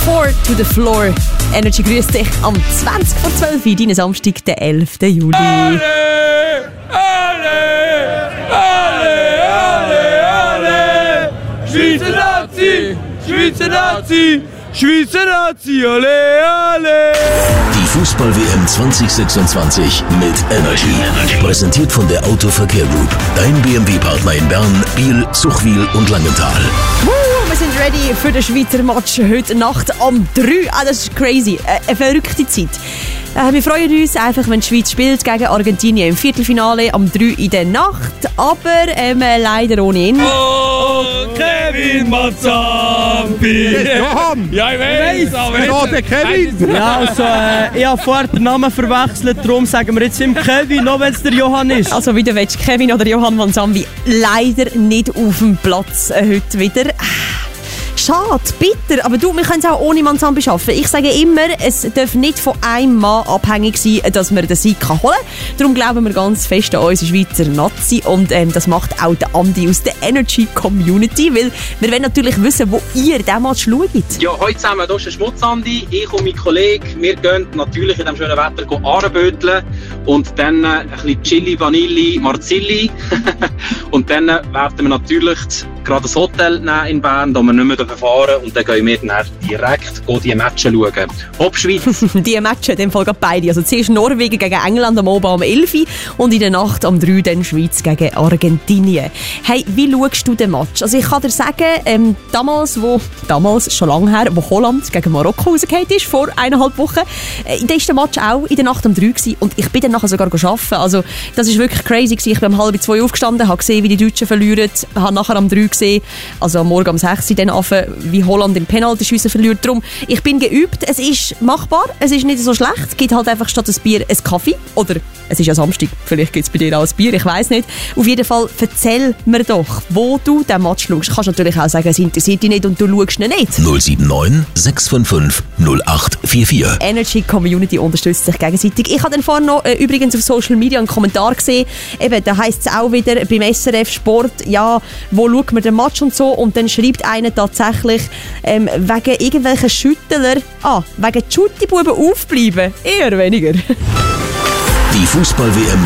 4 to the Floor. Energy grüßt dich am 20:12, deinen Samstag, den 11. Juli. Alle, Schweizer Nazi, Schweizer Nazi, Schweizer Nazi, alle, alle. Die Fußball-WM 2026 mit Energy. Präsentiert von der Autoverkehr Group. Dein BMW-Partner in Bern, Biel, Zuchwil und Langenthal. Wir sind ready für den Schweizer Match heute Nacht um 3. Das ist crazy. Eine verrückte Zeit. Wir freuen uns einfach, wenn die Schweiz spielt gegen Argentinien im Viertelfinale um 3 in der Nacht. Aber leider ohne ihn. Oh, Kevin Mazzampi. Johann! Ja, ich weiß, aber Wieso der Kevin? Ja, also ich habe vorher den Namen verwechselt, darum sagen wir jetzt ihm Kevin, auch wenn es der Johann ist. Also wieder willst Kevin oder Johann Mazzampi leider nicht auf dem Platz heute wieder. Schade, bitter, aber wir können es auch ohne Mazzampi schaffen. Ich sage immer, es darf nicht von einem Mann abhängig sein, dass man den Sieg holen kann. Darum glauben wir ganz fest an unsere Schweizer Nazi und das macht auch der Andi aus der Energy Community, weil wir wollen natürlich wissen, wo ihr diesen Match schaut. Ja, heute zusammen, hier ist der Schmutzandi, ich und mein Kollege. Wir gehen natürlich in diesem schönen Wetter anböteln und dann ein bisschen Chili, Vanilli, Marzilli. Und dann werden wir natürlich gerade das Hotel nehmen in Bern, da wir nicht mehr fahren, und dann gehen wir dann direkt die Matches schauen. Hopp Schweiz! Die Matches, in dem Fall gerade beide. Also zuerst Norwegen gegen England am Abend um 11 Uhr und in der Nacht um 3 Uhr dann Schweiz gegen Argentinien. Hey, wie schaust du den Match? Also ich kann dir sagen, damals, schon lange her, wo Holland gegen Marokko rausgefallen ist, vor 1,5 Wochen, da war der Match auch in der Nacht um 3 Uhr gewesen, und ich bin dann nachher sogar arbeiten. Also das ist wirklich crazy gewesen. Ich bin um 1:30 aufgestanden, habe gesehen, wie die Deutschen verlieren, habe nachher um 3 Uhr gesehen, also am Morgen um 6 Uhr dann anfangen, wie Holland im Penaltyschiessen verliert. Darum, ich bin geübt, es ist machbar, es ist nicht so schlecht. Es gibt halt einfach statt ein Bier ein Kaffee. Oder es ist ja Samstag, vielleicht gibt es bei dir auch ein Bier, ich weiss nicht. Auf jeden Fall, erzähl mir doch, wo du den Match schaust. Du kannst natürlich auch sagen, es interessiert dich nicht und du schaust ihn nicht. 079 655 0844. Energy Community unterstützt sich gegenseitig. Ich habe dann vorhin noch übrigens auf Social Media einen Kommentar gesehen. Eben, da heisst es auch wieder beim SRF Sport, ja, wo schaut man den Match und so. Und dann schreibt einer tatsächlich, wegen irgendwelchen Schüttler, wegen Schuttibuben aufbleiben. Eher weniger. Die Fußball-WM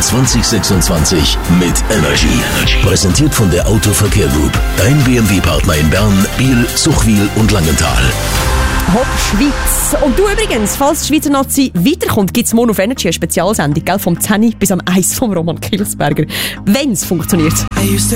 2026 mit Energy. Präsentiert von der Autoverkehr Group. Dein BMW-Partner in Bern, Biel, Zuchwil und Langenthal. Hopp Schweiz. Und du übrigens, falls die Schweizer Nazi weiterkommt, gibt es morgen auf Energy eine Spezialsendung, gell? Vom 10 bis am 1 vom Roman Kilsberger. Wenn es funktioniert.